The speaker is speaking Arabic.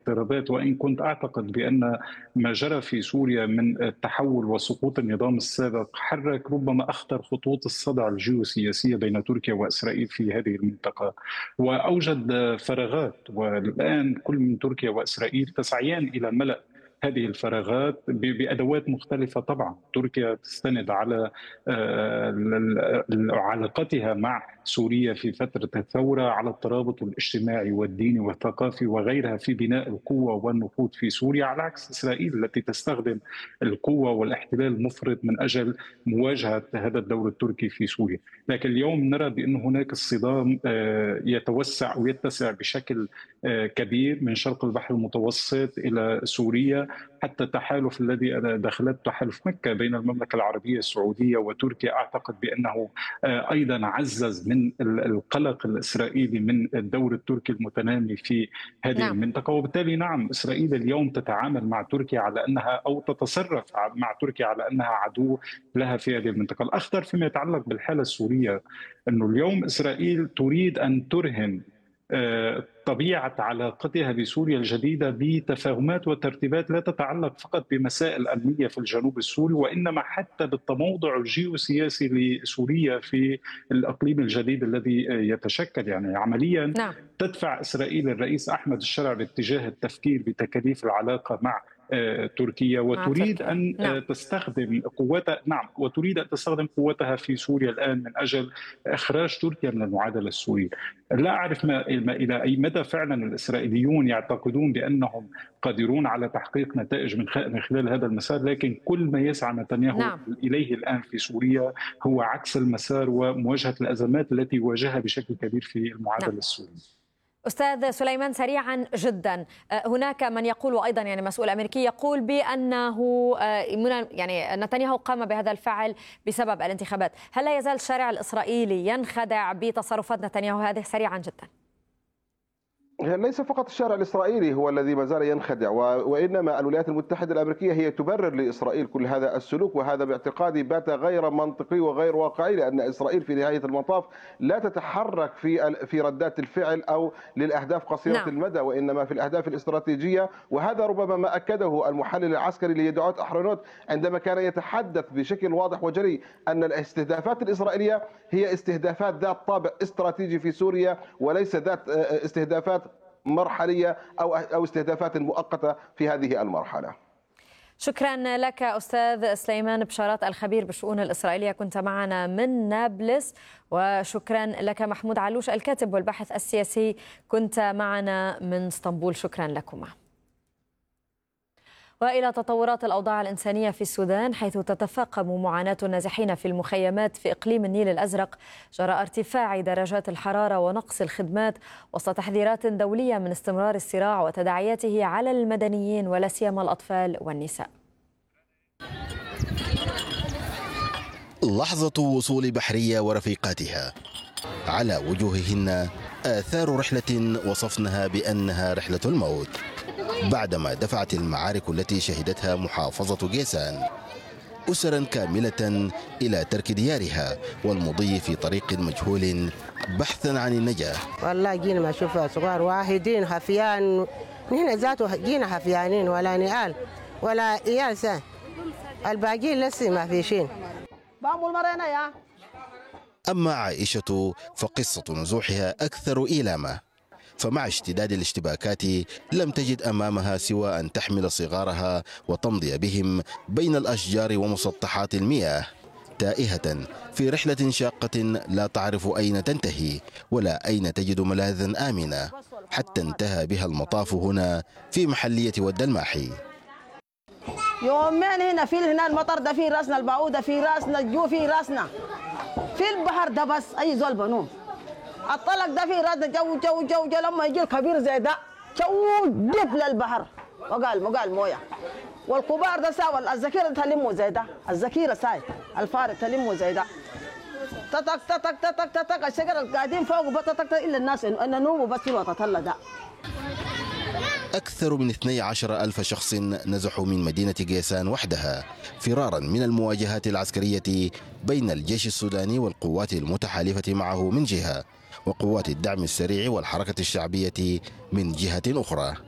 الافتراضات، وإن كنت أعتقد بأن ما جرى في سوريا من التحول وسقوط النظام السابق حرك ربما أخطر خطوط الصدع الجيوسياسية بين تركيا وإسرائيل في هذه المنطقة، وأوجد فراغات. والآن كل من تركيا وإسرائيل تسعيان إلى ملء هذه الفراغات بأدوات مختلفة. طبعا تركيا تستند على علاقتها مع سوريا في فترة الثورة على الترابط الاجتماعي والديني والثقافي وغيرها في بناء القوة والنفوذ في سوريا، على عكس إسرائيل التي تستخدم القوة والاحتلال المفرط من أجل مواجهة هذا الدور التركي في سوريا. لكن اليوم نرى بأن هناك الصدام يتوسع ويتسع بشكل كبير من شرق البحر المتوسط إلى سوريا، حتى التحالف الذي دخلت تحالف مكة بين المملكة العربية السعودية وتركيا أعتقد بأنه أيضا عزز من القلق الإسرائيلي من الدور التركي المتنامي في هذه المنطقة. وبالتالي نعم، إسرائيل اليوم تتعامل مع تركيا على أنها أو تتصرف مع تركيا على أنها عدو لها في هذه المنطقة. الأخطر فيما يتعلق بالحالة السورية أنه اليوم إسرائيل تريد أن ترهن طبيعة علاقتها بسوريا الجديدة بتفاهمات وترتيبات لا تتعلق فقط بمسائل أمنية في الجنوب السوري، وإنما حتى بالتموضع الجيوسياسي لسوريا في الإقليم الجديد الذي يتشكل. يعني عمليا تدفع إسرائيل الرئيس أحمد الشرع باتجاه التفكير بتكاليف العلاقة مع تركيا، وتريد أن تستخدم قوتها وتريد أن تستخدم قوتها في سوريا الآن من أجل إخراج تركيا من المعادلة السورية. لا أعرف إلى أي مدى فعلا الإسرائيليون يعتقدون بأنهم قادرون على تحقيق نتائج من خلال هذا المسار، لكن كل ما يسعى نتنياهو إليه الآن في سوريا هو عكس المسار ومواجهة الأزمات التي واجهها بشكل كبير في المعادلة السورية. أستاذ سليمان، سريعا جدا، هناك من يقول أيضا، يعني مسؤول أمريكي يقول بأنه يعني نتنياهو قام بهذا الفعل بسبب الانتخابات. هل لا يزال الشارع الإسرائيلي ينخدع بتصرفات نتنياهو هذه؟ سريعا جدا. ليس فقط الشارع الإسرائيلي هو الذي ما زال ينخدع، وإنما الولايات المتحدة الأمريكية هي تبرر لإسرائيل كل هذا السلوك، وهذا باعتقادي بات غير منطقي وغير واقعي، لأن إسرائيل في نهاية المطاف لا تتحرك في ردات الفعل أو للأهداف قصيرة المدى، وإنما في الأهداف الاستراتيجية. وهذا ربما ما أكده المحلل العسكري ليدعوت أحرنوت عندما كان يتحدث بشكل واضح وجري أن الاستهدافات الإسرائيلية هي استهدافات ذات طابع استراتيجي في سوريا، وليس ذات استهدافات مرحلية أو استهدافات مؤقتة في هذه المرحلة. شكرا لك أستاذ سليمان بشارات، الخبير بالشؤون الإسرائيلية، كنت معنا من نابلس. وشكرا لك محمود علوش، الكاتب والباحث السياسي، كنت معنا من اسطنبول. شكرا لكما. وإلى تطورات الأوضاع الإنسانية في السودان، حيث تتفاقم معاناة النازحين في المخيمات في إقليم النيل الأزرق جراء ارتفاع درجات الحرارة ونقص الخدمات، وسط تحذيرات دولية من استمرار الصراع وتداعياته على المدنيين ولا سيما الأطفال والنساء. لحظة وصول بحرية ورفيقاتها، على وجوههن آثار رحلة وصفناها بأنها رحلة الموت، بعدما دفعت المعارك التي شهدتها محافظة جيسان أسرا كاملة إلى ترك ديارها والمضي في طريق مجهول بحثا عن النجاة. والله جينا ما شوف صغار واحدين هفيان، نحن ذاته جينا هفيانين، ولا نقال ولا إيال سان، الباقيين لسه ما فيشين. أما عائشة فقصة نزوحها أكثر إيلاما، فمع اشتداد الاشتباكات لم تجد أمامها سوى أن تحمل صغارها وتمضي بهم بين الأشجار ومسطحات المياه، تائهة في رحلة شاقة لا تعرف أين تنتهي ولا أين تجد ملاذا آمنا، حتى انتهى بها المطاف هنا في محلية ود الماحي. يومين هنا هنا المطر ده في راسنا، البعوضة في راسنا، الجو في راسنا، في البحر ده بس أي زول بنوم. الطلق ده في راسنا، جو جو جو جو لما يجي الكبير زي ده جو دف للبحر وقال مويه، والكبار ده ساوى الذكيرة تلموا زي ده، الذكيرة ساي الفارق تلموا زي ده، تتك تتك تتك تتك الشجر القاعدين فوق بتتك إلا الناس إن نوموا بس في الوقت ده. أكثر من 12,000 شخص نزحوا من مدينة جيسان وحدها فرارا من المواجهات العسكرية بين الجيش السوداني والقوات المتحالفة معه من جهة، وقوات الدعم السريع والحركة الشعبية من جهة أخرى.